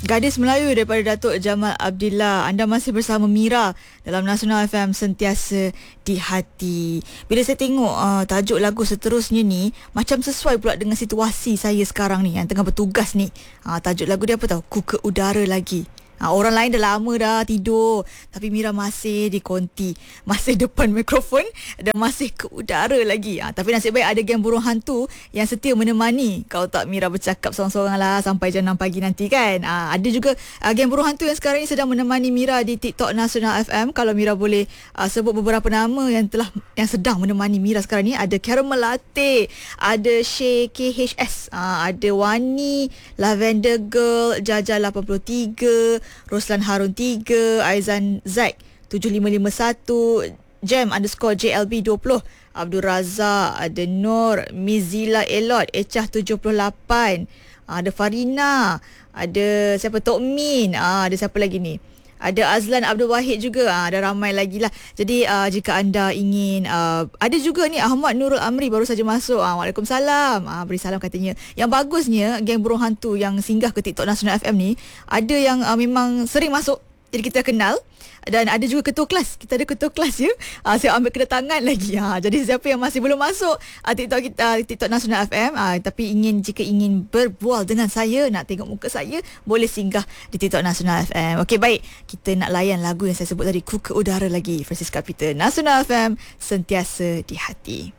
Gadis Melayu daripada Datuk Jamal Abdillah. Anda masih bersama Mira dalam Nasional FM, sentiasa di hati. Bila saya tengok tajuk lagu seterusnya ni, macam sesuai pula dengan situasi saya sekarang ni yang tengah bertugas ni. Tajuk lagu dia apa tahu? Ku ke udara lagi. Orang lain dah lama dah tidur, tapi Mira masih di konti, masih depan mikrofon dan masih ke udara lagi. Tapi nasib baik ada geng burung hantu yang setia menemani. Kalau tak, Mira bercakap seorang-seorang lah sampai jam 6 pagi nanti kan. Ada juga geng burung hantu yang sekarang ni sedang menemani Mira di TikTok Nasional FM. Kalau Mira boleh sebut beberapa nama yang sedang menemani Mira sekarang ni, ada Caramel Latte, ada Shay KHS, ada Wani, Lavender Girl, Jaja 83, Roslan Harun 3, Aizan Zaid 7551, Jam _JLB 20, Abdul Razak, ada Nur, Mizila Elot, Echah 78, ada Farina, ada siapa, Tok Min, ada siapa lagi ni, ada Azlan Abdul Wahid juga, ada ramai lagi lah. Jadi jika anda ingin, ada juga ni Ahmad Nurul Amri baru saja masuk. Waalaikumsalam, beri salam katanya. Yang bagusnya geng burung hantu yang singgah ke TikTok Nasional FM ni, ada yang memang sering masuk, jadi kita kenal. Dan ada juga ketua kelas. Kita ada ketua kelas ya. Saya ambil kedatangan lagi. Jadi siapa yang masih belum masuk TikTok kita, TikTok Nasional FM, tapi jika ingin berbual dengan saya, nak tengok muka saya, boleh singgah di TikTok Nasional FM. Okey, baik. Kita nak layan lagu yang saya sebut tadi, Ku ke udara lagi, Francis Capita. Nasional FM, sentiasa di hati.